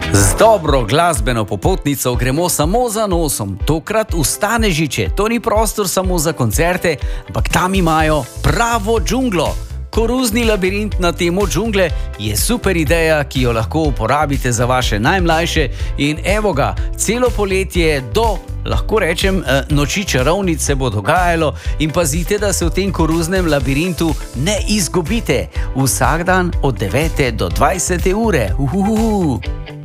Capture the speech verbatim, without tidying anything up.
Z dobro glasbeno popotnico gremo samo za nosom, tokrat v Stanežiče. To ni prostor samo za koncerte, ampak tam imajo pravo džunglo. Koruzni labirint na temo džungle je super ideja, ki jo lahko uporabite za vaše najmlajše in evo ga, celo poletje do, lahko rečem, noči čarovnic se bo dogajalo in pazite, da se v tem koruznem labirintu ne izgubite. Vsak dan od devete do dvajsete ure. Uhuhu.